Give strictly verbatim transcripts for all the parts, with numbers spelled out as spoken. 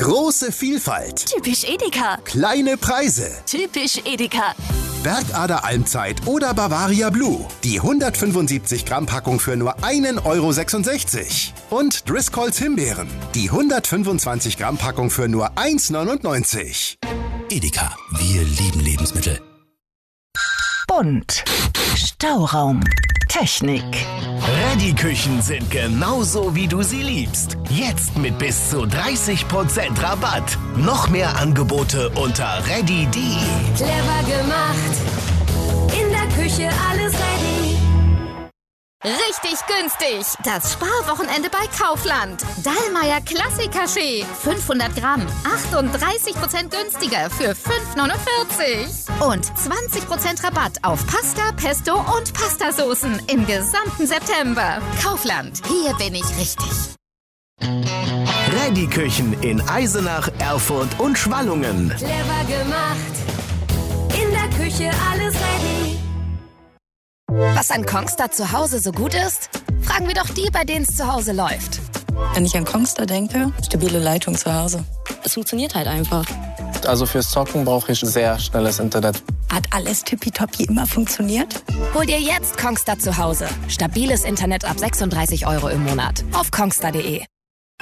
Große Vielfalt. Typisch Edeka. Kleine Preise. Typisch Edeka. Bergader Almzeit oder Bavaria Blue. Die hundertfünfundsiebzig Gramm Packung für nur einen Euro sechsundsechzig. Und Driscolls Himbeeren. Die hundertfünfundzwanzig Gramm Packung für nur eins neunundneunzig. Edeka, wir lieben Lebensmittel. Bunt. Stauraum. Technik. Reddy-Küchen sind genauso, wie du sie liebst. Jetzt mit bis zu dreißig Prozent Rabatt. Noch mehr Angebote unter reddy punkt de. Clever gemacht. In der Küche alles ready. Richtig günstig. Das Sparwochenende bei Kaufland. Dallmayr Klassik-Kaffee. fünfhundert Gramm. achtunddreißig Prozent günstiger für fünf neunundvierzig. Und zwanzig Prozent Rabatt auf Pasta, Pesto und Pastasoßen im gesamten September. Kaufland. Hier bin ich richtig. Reddy-Küchen in Eisenach, Erfurt und Schwallungen. Clever gemacht. In der Küche alles ready. Was an Kongstar zu Hause so gut ist? Fragen wir doch die, bei denen es zu Hause läuft. Wenn ich an Kongstar denke, stabile Leitung zu Hause. Es funktioniert halt einfach. Also fürs Zocken brauche ich sehr schnelles Internet. Hat alles tippitoppi immer funktioniert? Hol dir jetzt Kongstar zu Hause. Stabiles Internet ab sechsunddreißig Euro im Monat. Auf kongstar punkt de.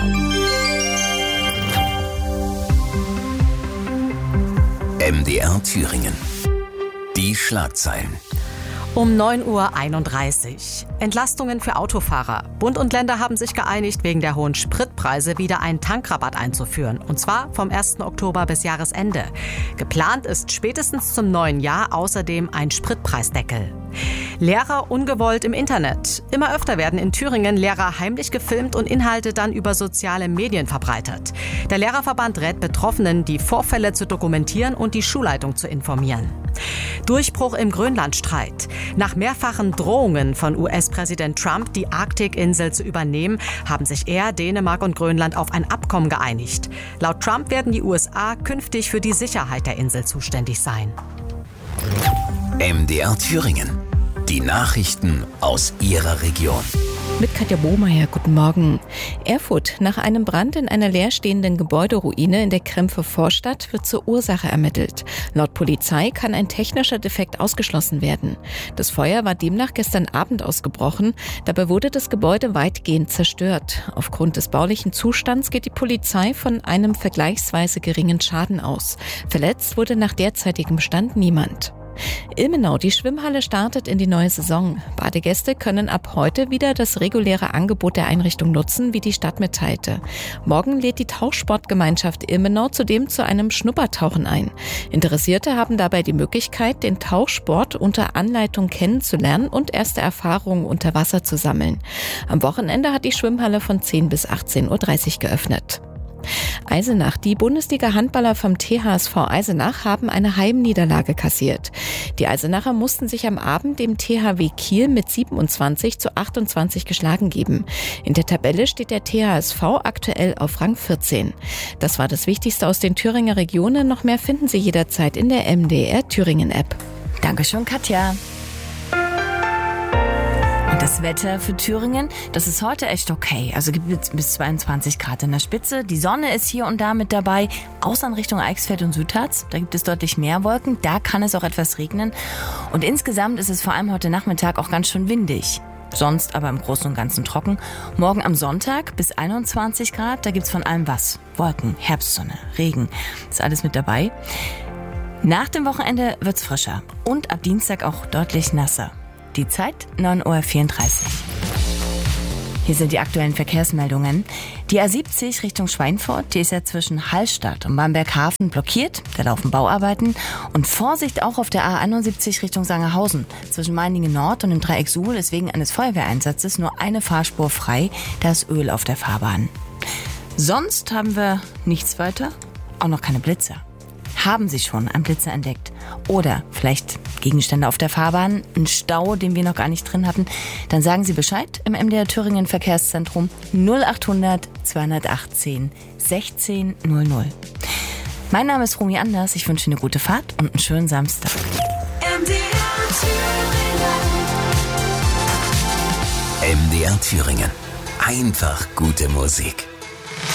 M D R Thüringen. Die Schlagzeilen. Um neun Uhr einunddreißig. Entlastungen für Autofahrer. Bund und Länder haben sich geeinigt, wegen der hohen Spritpreise wieder einen Tankrabatt einzuführen. Und zwar vom ersten Oktober bis Jahresende. Geplant ist spätestens zum neuen Jahr außerdem ein Spritpreisdeckel. Lehrer ungewollt im Internet. Immer öfter werden in Thüringen Lehrer heimlich gefilmt und Inhalte dann über soziale Medien verbreitet. Der Lehrerverband rät Betroffenen, die Vorfälle zu dokumentieren und die Schulleitung zu informieren. Durchbruch im Grönlandstreit. Nach mehrfachen Drohungen von U S-Präsident Trump, die Arktikinsel zu übernehmen, haben sich er, Dänemark und Grönland auf ein Abkommen geeinigt. Laut Trump werden die U S A künftig für die Sicherheit der Insel zuständig sein. M D R Thüringen. Die Nachrichten aus Ihrer Region. Mit Katja Bohmeier, guten Morgen. Erfurt. Nach einem Brand in einer leerstehenden Gebäuderuine in der Krempfer Vorstadt wird zur Ursache ermittelt. Laut Polizei kann ein technischer Defekt ausgeschlossen werden. Das Feuer war demnach gestern Abend ausgebrochen. Dabei wurde das Gebäude weitgehend zerstört. Aufgrund des baulichen Zustands geht die Polizei von einem vergleichsweise geringen Schaden aus. Verletzt wurde nach derzeitigem Stand niemand. Ilmenau, die Schwimmhalle startet in die neue Saison. Badegäste können ab heute wieder das reguläre Angebot der Einrichtung nutzen, wie die Stadt mitteilte. Morgen lädt die Tauchsportgemeinschaft Ilmenau zudem zu einem Schnuppertauchen ein. Interessierte haben dabei die Möglichkeit, den Tauchsport unter Anleitung kennenzulernen und erste Erfahrungen unter Wasser zu sammeln. Am Wochenende hat die Schwimmhalle von zehn bis achtzehn Uhr dreißig geöffnet. Eisenach. Die Bundesliga-Handballer vom T H S V Eisenach haben eine Heimniederlage kassiert. Die Eisenacher mussten sich am Abend dem T H W Kiel mit siebenundzwanzig zu achtundzwanzig geschlagen geben. In der Tabelle steht der T H S V aktuell auf Rang vierzehn. Das war das Wichtigste aus den Thüringer Regionen. Noch mehr finden Sie jederzeit in der M D R Thüringen App. Dankeschön, Katja. Das Wetter für Thüringen, das ist heute echt okay. Also gibt es bis zweiundzwanzig Grad in der Spitze. Die Sonne ist hier und da mit dabei. Außer in Richtung Eichsfeld und Südharz. Da gibt es deutlich mehr Wolken. Da kann es auch etwas regnen. Und insgesamt ist es vor allem heute Nachmittag auch ganz schön windig. Sonst aber im Großen und Ganzen trocken. Morgen am Sonntag bis einundzwanzig Grad. Da gibt es von allem was. Wolken, Herbstsonne, Regen. Ist alles mit dabei. Nach dem Wochenende wird's frischer. Und ab Dienstag auch deutlich nasser. Die Zeit neun Uhr vierunddreißig. Hier sind die aktuellen Verkehrsmeldungen. Die A siebzig Richtung Schweinfurt, die ist ja zwischen Hallstatt und Bamberghafen blockiert. Da laufen Bauarbeiten. Und Vorsicht auch auf der A einundsiebzig Richtung Sangerhausen. Zwischen Meiningen Nord und dem Dreieck Suhl ist wegen eines Feuerwehreinsatzes nur eine Fahrspur frei. Da ist Öl auf der Fahrbahn. Sonst haben wir nichts weiter. Auch noch keine Blitze. Haben Sie schon einen Blitzer entdeckt? Oder vielleicht Gegenstände auf der Fahrbahn, einen Stau, den wir noch gar nicht drin hatten? Dann sagen Sie Bescheid im M D R Thüringen Verkehrszentrum null achthundert zweihundertachtzehn sechzehn null null. Mein Name ist Romy Anders. Ich wünsche eine gute Fahrt und einen schönen Samstag. M D R Thüringen. M D R Thüringen. Einfach gute Musik.